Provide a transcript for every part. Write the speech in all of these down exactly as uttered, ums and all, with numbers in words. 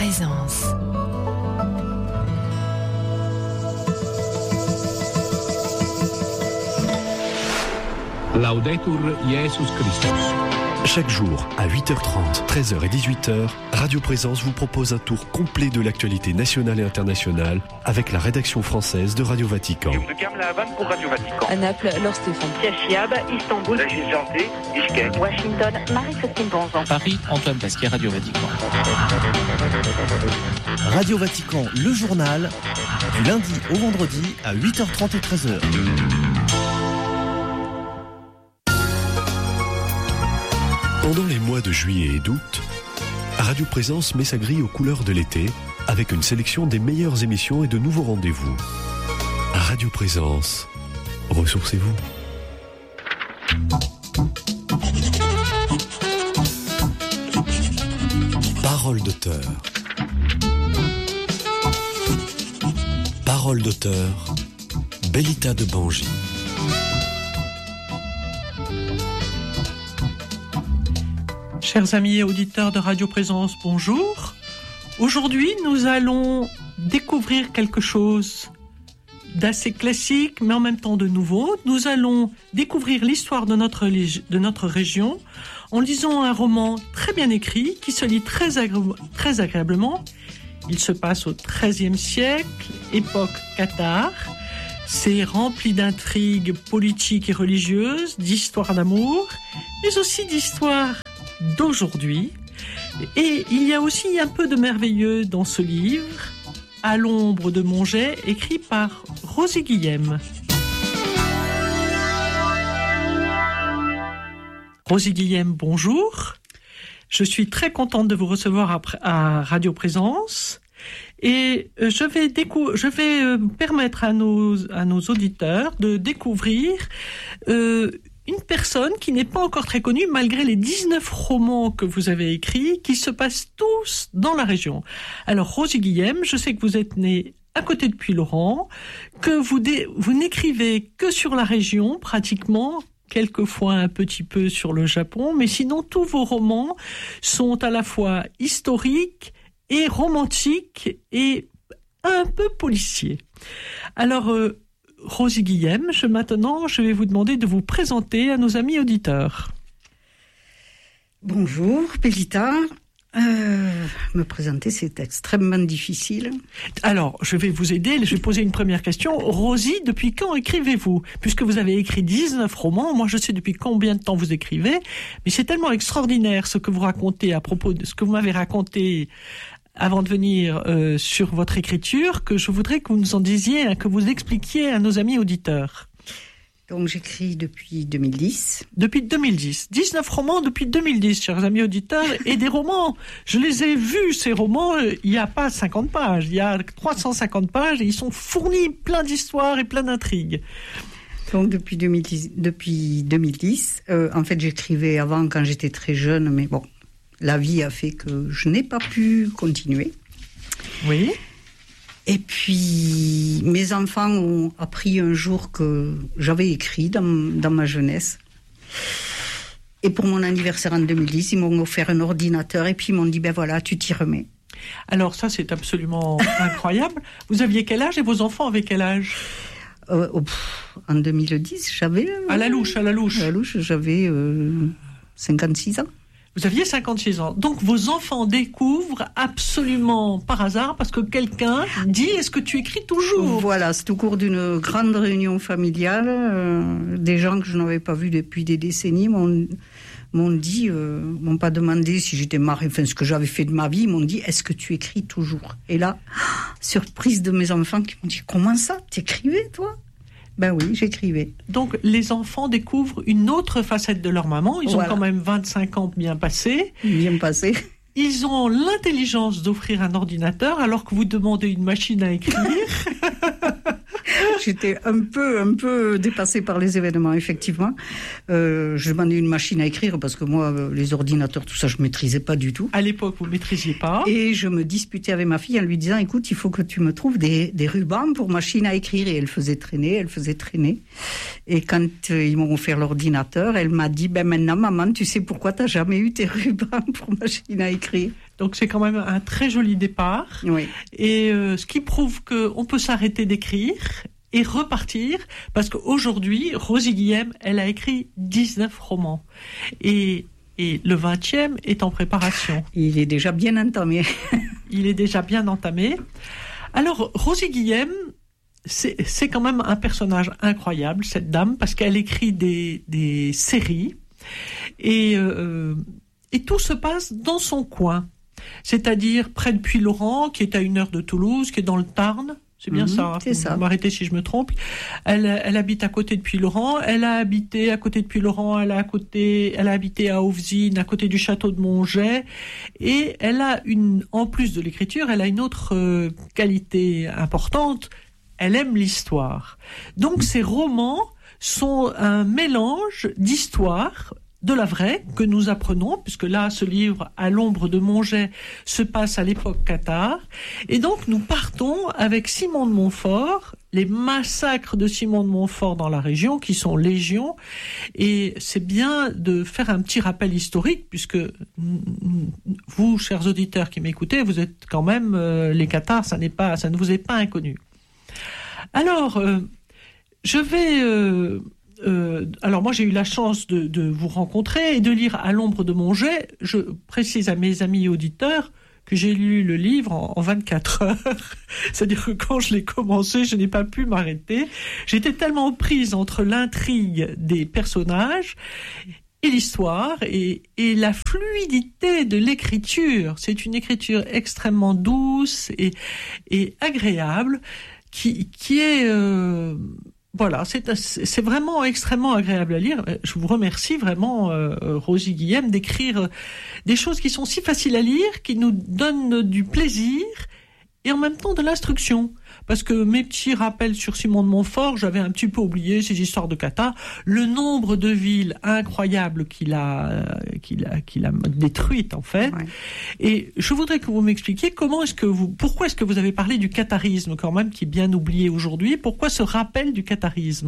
Présence. Laudetur Jesus Christus. Chaque jour, à huit heures trente, treize heures et dixhuit heures, Radio Présence vous propose un tour complet de l'actualité nationale et internationale avec la rédaction française de Radio Vatican. Pour Radio Vatican. À Naples, Laure Stéphane. Cachiab, Istanbul. Régis Janté, Bishkek. Washington, Marie-Christine Bonzan. Paris, Antoine Pasquier, Radio Vatican. Radio Vatican, le journal, du lundi au vendredi à huit heures trente et treize heures. Pendant les mois de juillet et d'août, Radio Présence met sa grille aux couleurs de l'été avec une sélection des meilleures émissions et de nouveaux rendez-vous. Radio Présence, ressourcez-vous. Parole d'auteur. Parole d'auteur, Bellita de Bangi. Chers amis et auditeurs de Radio Présence, bonjour. Aujourd'hui, nous allons découvrir quelque chose d'assez classique, mais en même temps de nouveau. Nous allons découvrir l'histoire de notre, de notre région en lisant un roman très bien écrit qui se lit très, agré- très agréablement. Il se passe au treizième siècle, époque cathare. C'est rempli d'intrigues politiques et religieuses, d'histoires d'amour, mais aussi d'histoires d'aujourd'hui. Et il y a aussi un peu de merveilleux dans ce livre, À l'ombre de Monget, écrit par Rosie Guillem. Rosie Guillem, bonjour. Je suis très contente de vous recevoir à Radio Présence. Et je vais, décou- je vais permettre à nos, à nos auditeurs de découvrir euh, une personne qui n'est pas encore très connue, malgré les dix-neuf romans que vous avez écrits, qui se passent tous dans la région. Alors, Rosie Guillem, je sais que vous êtes née à côté de Puylaurens, que vous, dé- vous n'écrivez que sur la région, pratiquement, quelquefois un petit peu sur le Japon, mais sinon, tous vos romans sont à la fois historiques et romantiques et un peu policiers. Alors, euh, Rosie Guillem, je, maintenant, je vais vous demander de vous présenter à nos amis auditeurs. Bonjour, Bellita. Euh, me présenter, c'est extrêmement difficile. Alors, je vais vous aider, je vais poser une première question. Rosie, depuis quand écrivez-vous ? Puisque vous avez écrit dix-neuf romans, moi je sais depuis combien de temps vous écrivez, mais c'est tellement extraordinaire ce que vous racontez à propos de ce que vous m'avez raconté avant de venir euh, sur votre écriture, que je voudrais que vous nous en disiez, hein, que vous expliquiez à nos amis auditeurs. Donc j'écris depuis deux mille dix. Depuis deux mille dix. dix-neuf romans depuis deux mille dix, chers amis auditeurs, et des romans. Je les ai vus, ces romans, il n'y a pas cinquante pages, il y a trois cent cinquante pages, et ils sont fournis plein d'histoires et plein d'intrigues. Donc depuis deux mille dix, depuis deux mille dix euh, en fait j'écrivais avant quand j'étais très jeune, mais bon, la vie a fait que je n'ai pas pu continuer. Oui. Et puis, mes enfants ont appris un jour que j'avais écrit dans, dans ma jeunesse. Et pour mon anniversaire en deux mille dix, ils m'ont offert un ordinateur et puis ils m'ont dit, ben voilà, tu t'y remets. Alors ça, c'est absolument incroyable. Vous aviez quel âge et vos enfants avaient quel âge ? euh, oh, pff, En deux mille dix, j'avais... Euh, à la louche, à la louche. À la louche, j'avais euh, cinquante-six ans. Vous aviez cinquante-six ans. Donc, vos enfants découvrent absolument par hasard, parce que quelqu'un dit, est-ce que tu écris toujours ? Voilà, c'est au cours d'une grande réunion familiale. Euh, des gens que je n'avais pas vus depuis des décennies m'ont, m'ont dit, euh, m'ont pas demandé si j'étais mariée, enfin, ce que j'avais fait de ma vie, ils m'ont dit, est-ce que tu écris toujours ? Et là, surprise de mes enfants qui m'ont dit, comment ça, t'écrivais, toi ? Ben oui, j'écrivais. Donc, les enfants découvrent une autre facette de leur maman. Ils voilà. ont quand même vingt-cinq ans bien passés. Bien passés. Ils ont l'intelligence d'offrir un ordinateur alors que vous demandez une machine à écrire. J'étais un peu, un peu dépassée par les événements, effectivement. Euh, je demandais une machine à écrire parce que moi, les ordinateurs, tout ça, je ne maîtrisais pas du tout. À l'époque, vous ne maîtrisiez pas. Et je me disputais avec ma fille en lui disant, écoute, il faut que tu me trouves des, des rubans pour machine à écrire. Et elle faisait traîner, elle faisait traîner. Et quand euh, ils m'ont offert l'ordinateur, elle m'a dit, ben maintenant, maman, tu sais pourquoi tu n'as jamais eu tes rubans pour machine à écrire ? Donc c'est quand même un très joli départ. Oui. Et euh, ce qui prouve qu'on peut s'arrêter d'écrire et repartir, parce qu'aujourd'hui, Rosie Guillem, elle a écrit dix-neuf romans. Et, et le vingtième est en préparation. Il est déjà bien entamé. Il est déjà bien entamé. Alors, Rosie Guillem, c'est, c'est quand même un personnage incroyable, cette dame, parce qu'elle écrit des, des séries. Et, euh, et tout se passe dans son coin. C'est-à-dire près de Puylaurens, qui est à une heure de Toulouse, qui est dans le Tarn. C'est bien mmh, ça, c'est ça. Vous m'arrêtez si je me trompe. Elle, elle habite à côté de Puylaurens. Elle a habité à côté de Puylaurens. Elle a à côté, elle a habité à Auvzine, à côté du château de Montget. Et elle a une, en plus de l'écriture, elle a une autre euh, qualité importante. Elle aime l'histoire. Donc ces romans sont un mélange d'histoire, de la vraie, que nous apprenons, puisque là, ce livre, À l'ombre de Montget, se passe à l'époque cathare. Et donc, nous partons avec Simon de Montfort, les massacres de Simon de Montfort dans la région, qui sont légion. Et c'est bien de faire un petit rappel historique, puisque vous, chers auditeurs qui m'écoutez, vous êtes quand même, euh, les cathares, ça n'est pas, ça ne vous est pas inconnu. Alors, euh, je vais... Euh, Euh, alors moi j'ai eu la chance de, de vous rencontrer et de lire À l'ombre de Montget. Je précise à mes amis auditeurs que j'ai lu le livre en, en vingt-quatre heures. C'est-à-dire que quand je l'ai commencé, je n'ai pas pu m'arrêter. J'étais tellement prise entre l'intrigue des personnages et l'histoire et, et la fluidité de l'écriture. C'est une écriture extrêmement douce et, et agréable qui, qui est... Euh, Voilà, c'est, c'est vraiment extrêmement agréable à lire. Je vous remercie vraiment, euh, Rosie Guillem, d'écrire des choses qui sont si faciles à lire, qui nous donnent du plaisir et en même temps de l'instruction. Parce que mes petits rappels sur Simon de Montfort, j'avais un petit peu oublié ces histoires de Cata, le nombre de villes incroyables qu'il a, qu'il a, qu'il a détruites en fait. Ouais. Et je voudrais que vous m'expliquiez comment est-ce que vous, pourquoi est-ce que vous avez parlé du catharisme quand même, qui est bien oublié aujourd'hui. Pourquoi ce rappel du catharisme?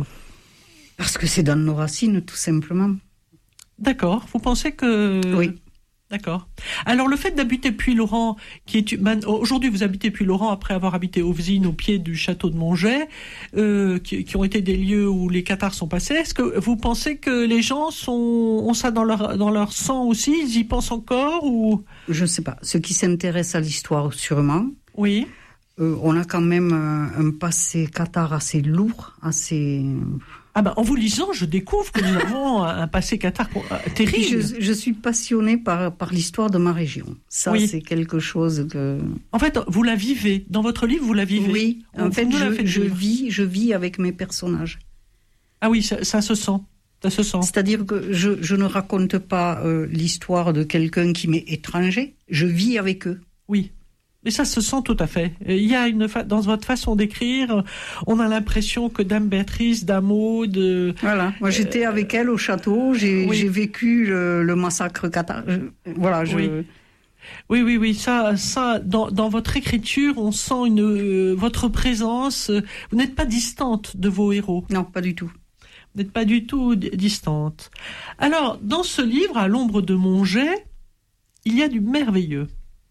Parce que c'est dans nos racines, tout simplement. D'accord. Vous pensez que... Oui. D'accord. Alors le fait d'habiter Puylaurens, qui est aujourd'hui vous habitez Puylaurens après avoir habité Auvzine au pied du château de Montget, euh, qui, qui ont été des lieux où les cathares sont passés. Est-ce que vous pensez que les gens sont ont ça dans leur dans leur sang aussi? Ils y pensent encore ou? Je ne sais pas. Ceux qui s'intéressent à l'histoire, sûrement. Oui. Euh, on a quand même un, un passé cathare assez lourd, assez. Ah ben, en vous lisant, je découvre que nous avons un passé cathare terrible. Je, je suis passionnée par, par l'histoire de ma région. Ça, oui. C'est quelque chose que... En fait, vous la vivez. Dans votre livre, vous la vivez. Oui, en fait, je, je, vis, je vis avec mes personnages. Ah oui, ça, ça se sent. Ça se sent. C'est-à-dire que je, je ne raconte pas euh, l'histoire de quelqu'un qui m'est étranger. Je vis avec eux. Oui. Mais ça se sent tout à fait. Il y a une fa- dans votre façon d'écrire, on a l'impression que Dame Béatrice, Dame Aude... Voilà, moi j'étais euh, avec elle au château, j'ai, oui. j'ai vécu le, le massacre cathare. Voilà, je... Oui. Oui, oui, oui, ça, ça, dans, dans votre écriture, on sent une, euh, votre présence. Vous n'êtes pas distante de vos héros. Non, pas du tout. Vous n'êtes pas du tout d- distante. Alors, dans ce livre, À l'ombre de Montget, il y a du merveilleux.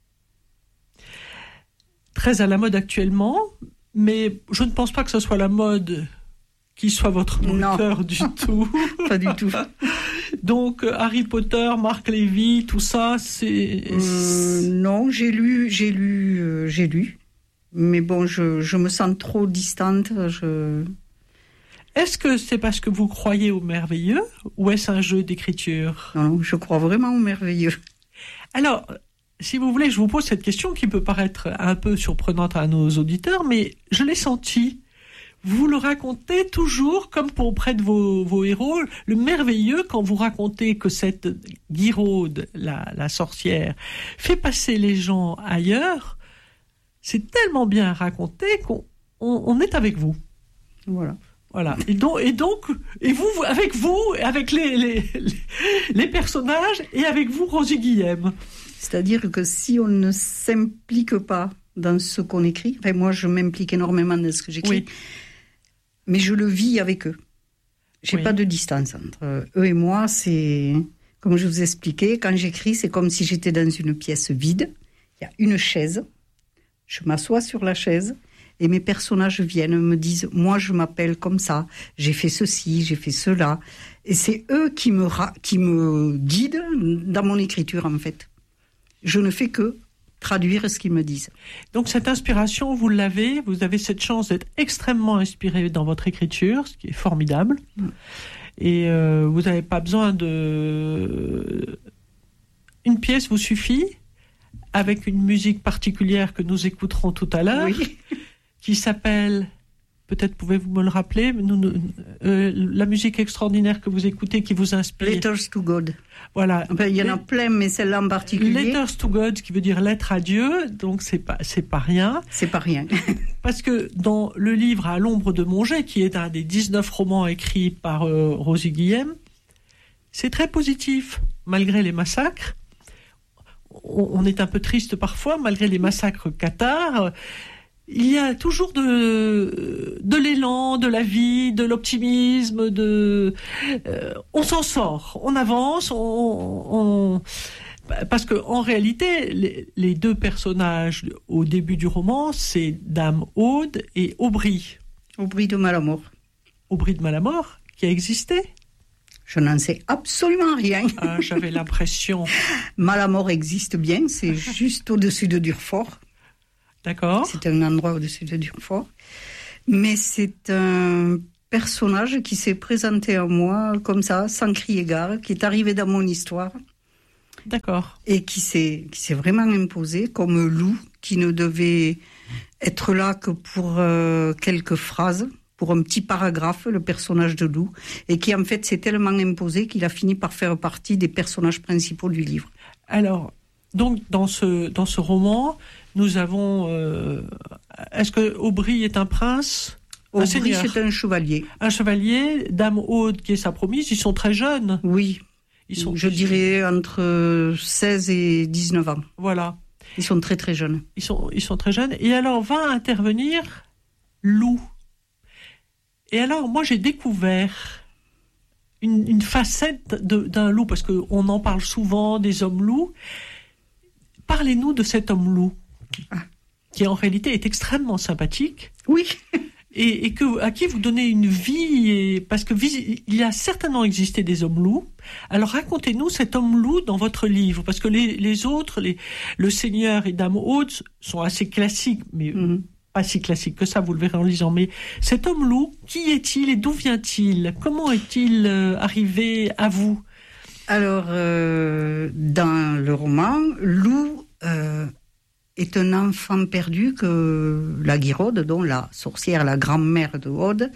Très à la mode actuellement, mais je ne pense pas que ce soit la mode qui soit votre moteur non. du tout. Pas du tout. Donc Harry Potter, Marc Lévy, tout ça, c'est... Euh, non, j'ai lu, j'ai lu, euh, j'ai lu. Mais bon, je, je me sens trop distante. Je... Est-ce que c'est parce que vous croyez au merveilleux ou est-ce un jeu d'écriture? Non, je crois vraiment au merveilleux. Alors... Si vous voulez, je vous pose cette question qui peut paraître un peu surprenante à nos auditeurs, mais je l'ai senti. Vous le racontez toujours comme pour auprès de vos, vos héros, le merveilleux quand vous racontez que cette Guiraude, la, la sorcière, fait passer les gens ailleurs. C'est tellement bien raconté qu'on on, on est avec vous. Voilà. Voilà. Et donc, et donc, et vous, avec vous, avec les, les, les personnages, et avec vous, Rosie Guillem. C'est-à-dire que si on ne s'implique pas dans ce qu'on écrit, enfin moi je m'implique énormément dans ce que j'écris, oui. mais je le vis avec eux. J'ai oui. pas de distance entre eux et moi. C'est comme je vous expliquais, quand j'écris, c'est comme si j'étais dans une pièce vide. il y a une chaise, je m'assois sur la chaise et mes personnages viennent me disent, moi je m'appelle comme ça, j'ai fait ceci, j'ai fait cela. Et c'est eux qui me, ra- qui me guident dans mon écriture en fait. Je ne fais que traduire ce qu'ils me disent. Donc cette inspiration, vous l'avez, vous avez cette chance d'être extrêmement inspiré dans votre écriture, ce qui est formidable. Mm. Et euh, vous n'avez pas besoin de... Une pièce vous suffit, avec une musique particulière que nous écouterons tout à l'heure, oui. qui s'appelle, peut-être pouvez-vous me le rappeler, nous, nous, euh, la musique extraordinaire que vous écoutez, qui vous inspire. Letters to God. Voilà. Enfin, il y en a plein, mais celle-là en particulier. Letters to God, qui veut dire lettre à Dieu, donc c'est pas, c'est pas rien. C'est pas rien. Parce que dans le livre À l'ombre de Mongé, qui est un des dix-neuf romans écrits par euh, Rosie Guillem, c'est très positif, malgré les massacres. On, on est un peu triste parfois, malgré les massacres cathares. Il y a toujours de, de l'élan, de la vie, de l'optimisme, de, euh, on s'en sort, on avance, on, on parce que en réalité, les, les deux personnages au début du roman, c'est Dame Aude et Aubry. Aubry de Malamort. Aubry de Malamort, qui a existé. Je n'en sais absolument rien. Ah, j'avais l'impression. Malamort existe bien, c'est juste au-dessus de Durfort. D'accord. C'est un endroit au-dessus de Durfort. Mais c'est un personnage qui s'est présenté à moi comme ça, sans crier gare, qui est arrivé dans mon histoire. D'accord. Et qui s'est, qui s'est vraiment imposé comme loup, qui ne devait être là que pour euh, quelques phrases, pour un petit paragraphe, le personnage de loup, et qui en fait s'est tellement imposé qu'il a fini par faire partie des personnages principaux du livre. Alors, donc dans ce, dans ce roman, nous avons... Euh, est-ce que Aubry est un prince ? Aubry, un seigneur, c'est un chevalier. Un chevalier, Dame Aude, qui est sa promise, ils sont très jeunes. Oui, ils sont, je dirais entre seize et dix-neuf ans. Voilà. Ils sont très très jeunes. Ils sont, ils sont très jeunes. Et alors va intervenir Loup. Et alors, moi, j'ai découvert une, une facette de, d'un loup, parce qu'on en parle souvent, des hommes loups. Parlez-nous de cet homme loup, qui, ah. qui en réalité est extrêmement sympathique. Oui. Et, et que, à qui vous donnez une vie, et, parce que il y a certainement existé des hommes loups. Alors racontez-nous cet homme loup dans votre livre, parce que les, les autres, les, le Seigneur et Dame Aude, sont assez classiques, mais... Mm-hmm. Pas si classique que ça, vous le verrez en lisant. Mais cet homme loup, qui est-il et d'où vient-il ? Comment est-il euh, arrivé à vous ? Alors, euh, dans le roman, Loup euh, est un enfant perdu que la Guiraude, dont la sorcière, la grand-mère de Aude,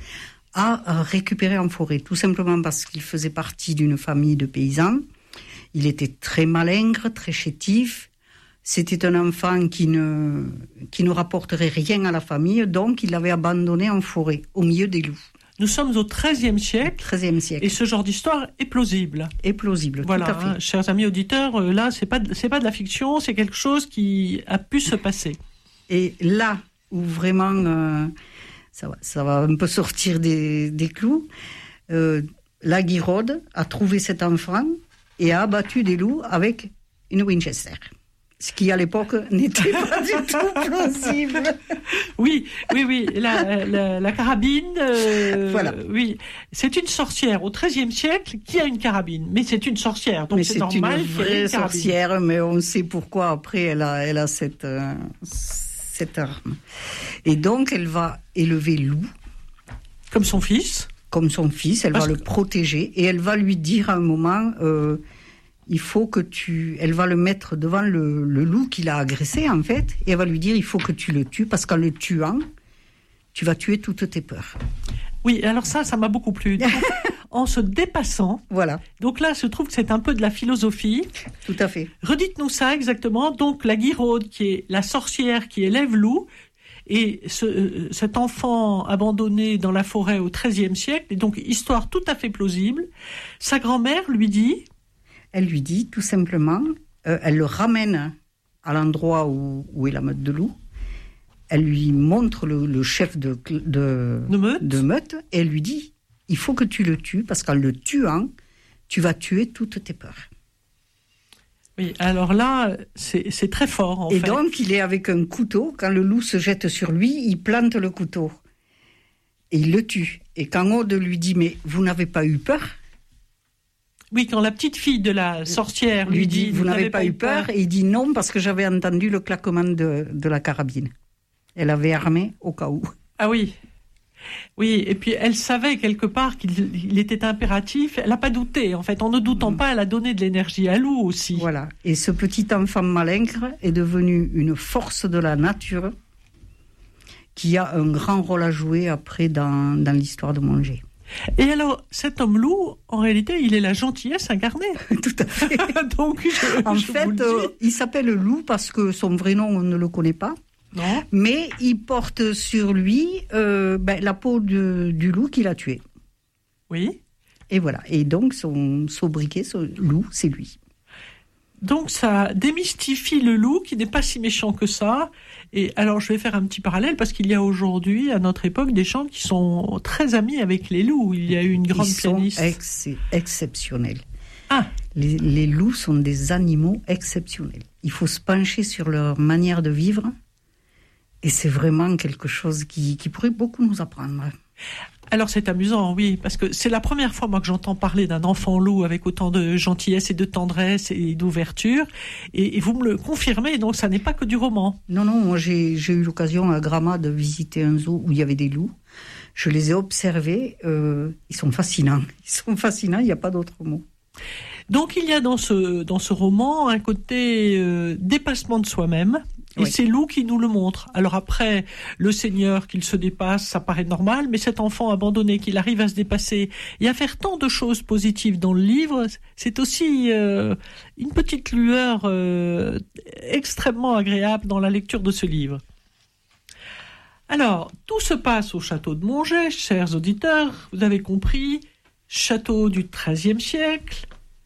a récupéré en forêt. Tout simplement parce qu'il faisait partie d'une famille de paysans. Il était très malingre, très chétif. C'était un enfant qui ne, qui ne rapporterait rien à la famille, donc il l'avait abandonné en forêt, au milieu des loups. Nous sommes au treizième siècle. treizième siècle. Et ce genre d'histoire est plausible. Est plausible, voilà, tout à fait. Hein, chers amis auditeurs, là, c'est pas, c'est pas de la fiction, c'est quelque chose qui a pu se passer. Et là où vraiment, euh, ça, va, ça va un peu sortir des, des clous, euh, la Guiraude a trouvé cet enfant et a abattu des loups avec une Winchester. Ce qui, à l'époque, n'était pas du tout plausible. Oui, oui, oui. La, la, la carabine, euh, voilà. Oui, c'est une sorcière au treizième siècle qui a une carabine. Mais c'est une sorcière, donc mais c'est, c'est normal. C'est une vraie une sorcière, mais on sait pourquoi après elle a, elle a cette, euh, cette arme. Et donc, elle va élever Loup. Comme son fils. Comme son fils, elle Parce va que... le protéger et elle va lui dire à un moment... Euh, il faut que tu... Elle va le mettre devant le, le loup qui l'a agressé, en fait, et elle va lui dire, il faut que tu le tues, parce qu'en le tuant, tu vas tuer toutes tes peurs. Oui, alors ça, ça m'a beaucoup plu. Donc, en se dépassant. Voilà. Donc là, je trouve que c'est un peu de la philosophie. Tout à fait. Redites-nous ça exactement. Donc, la Guiraude, qui est la sorcière qui élève Loup, et ce, euh, cet enfant abandonné dans la forêt au treizième siècle, et donc histoire tout à fait plausible. Sa grand-mère lui dit... Elle lui dit tout simplement, euh, elle le ramène à l'endroit où, où est la meute de loups. Elle lui montre le, le chef de, de, de, meute. de meute et elle lui dit, il faut que tu le tues parce qu'en le tuant, tu vas tuer toutes tes peurs. Oui, alors là, c'est, c'est très fort, en Et fait. Et donc, il est avec un couteau. Quand le loup se jette sur lui, il plante le couteau. Et il le tue. Et quand Aude lui dit « Mais vous n'avez pas eu peur ?» Oui, quand la petite fille de la sorcière lui, lui dit, dit « Vous n'avez pas eu peur ?» Et il dit « Non, parce que j'avais entendu le claquement de, de la carabine. » Elle avait armé au cas où. Ah oui. Oui, et puis elle savait quelque part qu'il il était impératif. Elle n'a pas douté, en fait. En ne doutant mmh. pas, elle a donné de l'énergie à Lou aussi. Voilà. Et ce petit enfant malingre est devenu une force de la nature qui a un grand rôle à jouer après dans, dans l'histoire de Mongé. Et alors, cet homme loup, en réalité, il est la gentillesse incarnée. Tout à fait. Donc, je, en je fait, euh, il s'appelle Loup parce que son vrai nom, on ne le connaît pas. Non. Mais il porte sur lui euh, ben, la peau de, du loup qu'il a tué. Oui. Et voilà. Et donc, son sobriquet, son loup, c'est lui. Donc, ça démystifie le loup qui n'est pas si méchant que ça. Et alors, je vais faire un petit parallèle parce qu'il y a aujourd'hui, à notre époque, des gens qui sont très amis avec les loups. Il y a eu une grande Ils pianiste. sont ex- exceptionnels. Ah. Les, les loups sont des animaux exceptionnels. Il faut se pencher sur leur manière de vivre. Et c'est vraiment quelque chose qui, qui pourrait beaucoup nous apprendre. Alors c'est amusant, oui, parce que c'est la première fois moi que j'entends parler d'un enfant loup avec autant de gentillesse et de tendresse et d'ouverture. Et, et vous me le confirmez, donc ça n'est pas que du roman. Non, non, moi j'ai, j'ai eu l'occasion à Gramma de visiter un zoo où il y avait des loups. Je les ai observés, euh, ils sont fascinants. Ils sont fascinants, il n'y a pas d'autre mot. Donc il y a dans ce, dans ce roman un côté euh, dépassement de soi-même. Et oui. C'est Lou qui nous le montre. Alors après, le Seigneur qu'il se dépasse, ça paraît normal, mais cet enfant abandonné, qu'il arrive à se dépasser et à faire tant de choses positives dans le livre, c'est aussi euh, une petite lueur euh, extrêmement agréable dans la lecture de ce livre. Alors, tout se passe au château de Mongé, chers auditeurs, vous avez compris, château du treizième siècle.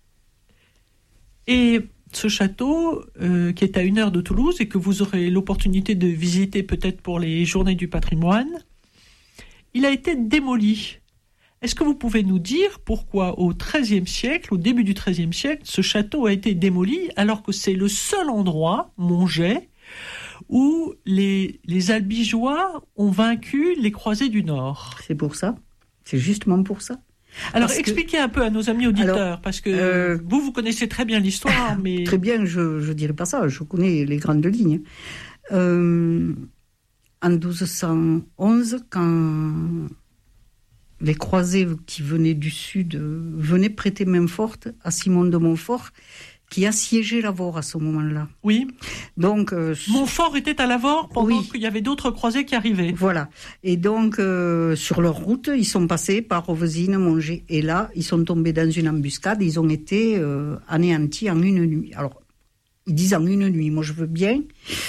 Et ce château, euh, qui est à une heure de Toulouse et que vous aurez l'opportunité de visiter peut-être pour les journées du patrimoine, il a été démoli. Est-ce que vous pouvez nous dire pourquoi au treizième siècle, au début du treizième siècle, ce château a été démoli alors que c'est le seul endroit, Mongé, où les, les Albigeois ont vaincu les croisés du Nord? C'est pour ça. C'est justement pour ça. Alors, parce expliquez que, un peu à nos amis auditeurs, alors, parce que euh, vous, vous connaissez très bien l'histoire, mais... Très bien, je ne dirais pas ça, je connais les grandes lignes. Euh, en douze cent onze, quand les croisés qui venaient du sud venaient prêter main forte à Simon de Montfort, qui assiégeait Lavaur à ce moment-là. Oui. Donc, euh, Montfort était à Lavaur pendant oui. qu'il y avait d'autres croisés qui arrivaient. Voilà. Et donc, euh, sur leur route, ils sont passés par Rovesine, Mongé. Et là, ils sont tombés dans une embuscade. Ils ont été euh, anéantis en une nuit. Alors, ils disent en une nuit. Moi, je veux bien.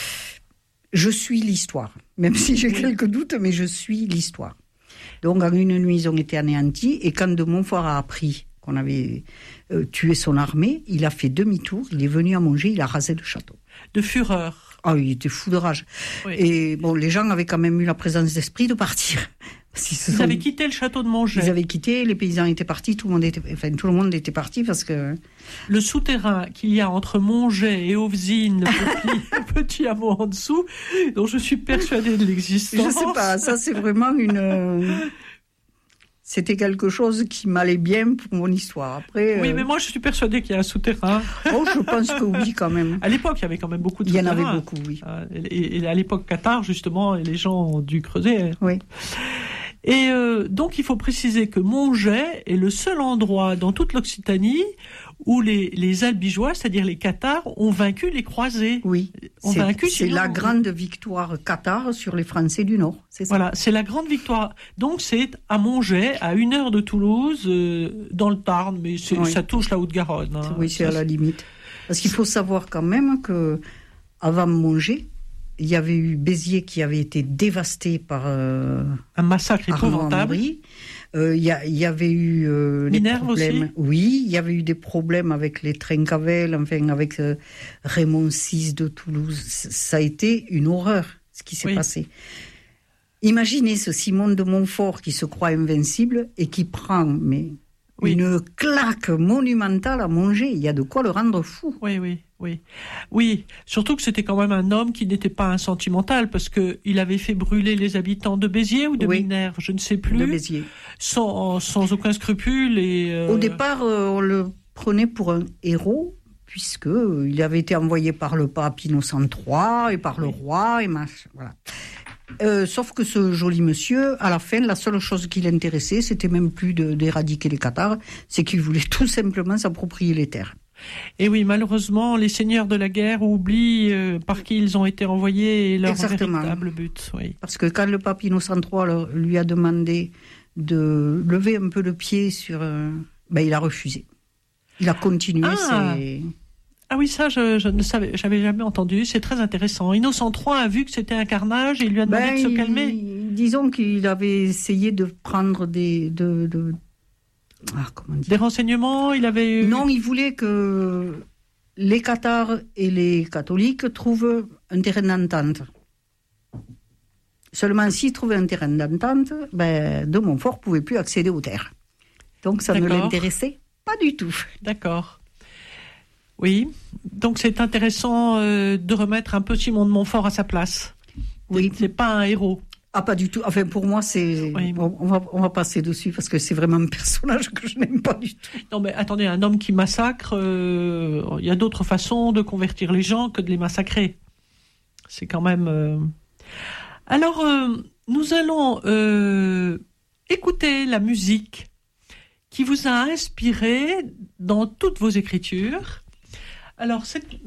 Je suis l'histoire. Même si j'ai quelques doutes, mais je suis l'histoire. Donc, en une nuit, ils ont été anéantis. Et quand de Montfort a appris qu'on avait euh, tué son armée, il a fait demi-tour, il est venu à Mongé, il a rasé le château. De fureur. Ah, il était fou de rage. Oui. Et bon, les gens avaient quand même eu la présence d'esprit de partir. Parce qu'ils ils sont... avaient quitté le château de Mongé. Ils avaient quitté, les paysans étaient partis, tout le monde était, enfin, tout le monde était parti parce que... Le souterrain qu'il y a entre Mongé et Ovzine, le petit, petit hameau en dessous, dont je suis persuadée de l'existence. Je sais pas, ça c'est vraiment une... Euh... C'était quelque chose qui m'allait bien pour mon histoire. Après, oui, euh... mais moi, je suis persuadée qu'il y a un souterrain. Oh, je pense que oui, quand même. À l'époque, il y avait quand même beaucoup de souterrains. Il y en avait beaucoup, oui. Et, et à l'époque Qatar, justement, les gens ont dû creuser. Oui. Et euh, donc, il faut préciser que Mongé est le seul endroit dans toute l'Occitanie où les, les Albigeois, c'est-à-dire les Cathares, ont vaincu les croisés. Oui, ont c'est, vaincu, c'est sinon, la grande victoire cathare sur les Français du Nord. C'est ça. Voilà, c'est la grande victoire. Donc c'est à Mongé, à une heure de Toulouse, euh, dans le Tarn, mais c'est, oui. ça touche la Haute-Garonne. Hein. Oui, c'est ça, à la limite. Parce qu'il faut savoir quand même que avant Mongé, il y avait eu Béziers qui avait été dévasté par euh, un massacre épouvantable. Il euh, y, y avait eu euh, des problèmes. Aussi. Oui, il y avait eu des problèmes avec les Trincavel, enfin avec euh, Raymond six de Toulouse. Ça a été une horreur ce qui s'est oui. passé. Imaginez ce Simon de Montfort qui se croit invincible et qui prend mais oui. une claque monumentale à Mongé. Il y a de quoi le rendre fou. Oui, oui. Oui, oui. Surtout que c'était quand même un homme qui n'était pas un sentimental, parce que il avait fait brûler les habitants de Béziers ou de Oui. Minerve, je ne sais plus, De Béziers. sans sans aucun scrupule et. euh, Au départ, euh, on le prenait pour un héros, puisque euh, il avait été envoyé par le pape Innocent trois et par le Oui. roi et machin, voilà. Euh, sauf que ce joli monsieur, à la fin, la seule chose qui l'intéressait, c'était même plus de, d'éradiquer les Cathares, c'est qu'il voulait tout simplement s'approprier les terres. Et oui, malheureusement, les seigneurs de la guerre oublient euh, par qui ils ont été envoyés et leur Exactement. véritable but. Oui. Parce que quand le pape Innocent trois leur- lui a demandé de lever un peu le pied sur... euh, ben, il a refusé. Il a continué Ah. ses... Ah oui, ça, je, je ne savais, j'avais jamais entendu. C'est très intéressant. Innocent trois a vu que c'était un carnage et il lui a demandé Ben, de se il- calmer. Disons qu'il avait essayé de prendre des... De, de- ah, comment dire Des renseignements, il avait eu... Non, il voulait que les Cathares et les catholiques trouvent un terrain d'entente. Seulement s'ils trouvaient un terrain d'entente, ben, de Montfort ne pouvait plus accéder aux terres. Donc ça ne D'accord. l'intéressait pas du tout. D'accord. Oui. Donc c'est intéressant euh, de remettre un peu Simon de Montfort à sa place. Oui. C'est pas un héros. Ah, pas du tout. Enfin, pour moi, c'est... Oui. On, on va, on va passer dessus parce que c'est vraiment un personnage que je n'aime pas du tout. Non mais attendez, un homme qui massacre, euh, il y a d'autres façons de convertir les gens que de les massacrer. C'est quand même... euh, Alors, euh, nous allons euh, écouter la musique qui vous a inspiré dans toutes vos écritures. Alors, cette,